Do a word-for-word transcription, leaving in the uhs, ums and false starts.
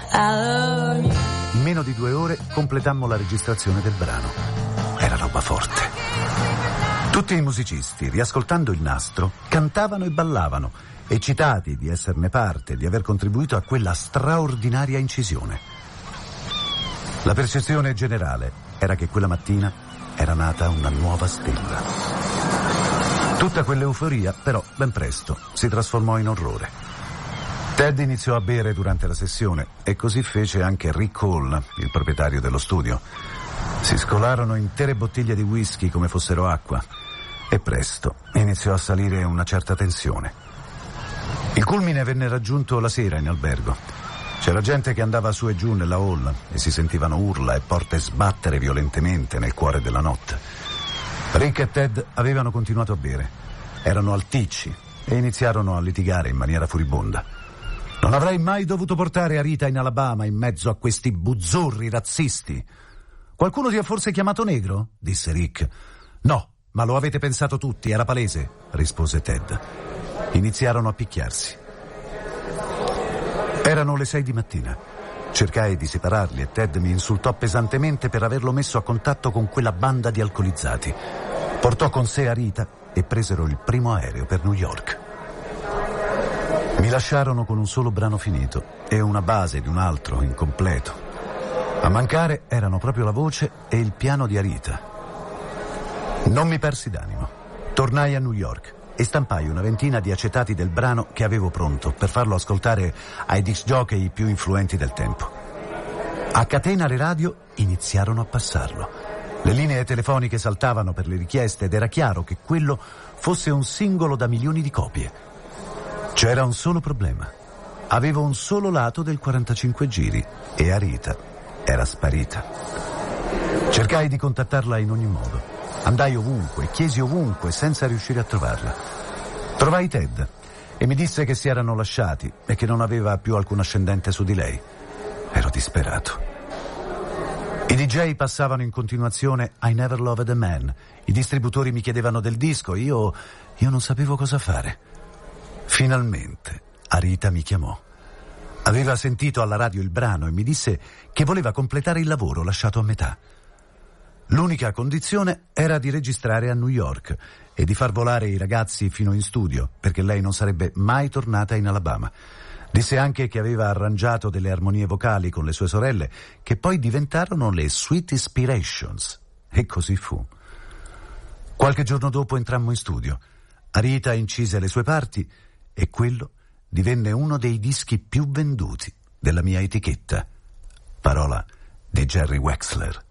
In meno di due ore completammo la registrazione del brano. Era roba forte. Tutti i musicisti, riascoltando il nastro, cantavano e ballavano, eccitati di esserne parte e di aver contribuito a quella straordinaria incisione. La percezione generale era che quella mattina era nata una nuova stella. Tutta quell'euforia, però, ben presto si trasformò in orrore. Ted iniziò a bere durante la sessione e così fece anche Rick Hall, il proprietario dello studio. Si scolarono intere bottiglie di whisky come fossero acqua e presto iniziò a salire una certa tensione. Il culmine venne raggiunto la sera in albergo. C'era gente che andava su e giù nella hall e si sentivano urla e porte sbattere violentemente nel cuore della notte. Rick e Ted avevano continuato a bere. Erano alticci e iniziarono a litigare in maniera furibonda. Non avrei mai dovuto portare Arita in Alabama in mezzo a questi buzzurri razzisti. Qualcuno ti ha forse chiamato negro? Disse Rick. No, ma lo avete pensato tutti, era palese, rispose Ted. Iniziarono a picchiarsi. Erano le sei di mattina. Cercai di separarli e Ted mi insultò pesantemente per averlo messo a contatto con quella banda di alcolizzati. Portò con sé Arita e presero il primo aereo per New York. Mi lasciarono con un solo brano finito e una base di un altro incompleto. A mancare erano proprio la voce e il piano di Arita. Non mi persi d'animo. Tornai a New York e stampai una ventina di acetati del brano che avevo pronto per farlo ascoltare ai disc jockey più influenti del tempo. A catena le radio iniziarono a passarlo. Le linee telefoniche saltavano per le richieste ed era chiaro che quello fosse un singolo da milioni di copie. C'era un solo problema. Avevo un solo lato del quarantacinque giri e Arita era sparita. Cercai di contattarla in ogni modo. Andai ovunque, chiesi ovunque senza riuscire a trovarla. Trovai Ted e mi disse che si erano lasciati e che non aveva più alcun ascendente su di lei. Ero disperato. I D J passavano in continuazione I Never Loved a Man. I distributori mi chiedevano del disco. Io, io non sapevo cosa fare. Finalmente Arita mi chiamò. Aveva sentito alla radio il brano e mi disse che voleva completare il lavoro lasciato a metà. L'unica condizione era di registrare a New York e di far volare i ragazzi fino in studio, perché lei non sarebbe mai tornata in Alabama. Disse anche che aveva arrangiato delle armonie vocali con le sue sorelle, che poi diventarono le Sweet Inspirations. E così fu. Qualche giorno dopo entrammo in studio. Arita incise le sue parti e quello divenne uno dei dischi più venduti della mia etichetta. Parola di Jerry Wexler.